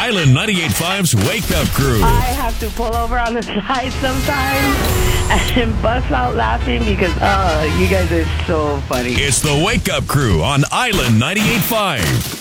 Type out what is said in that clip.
Island 98.5's Wake Up Crew. I have to pull over on the side sometimes and bust out laughing because, you guys are so funny. It's the Wake Up Crew on Island 98.5.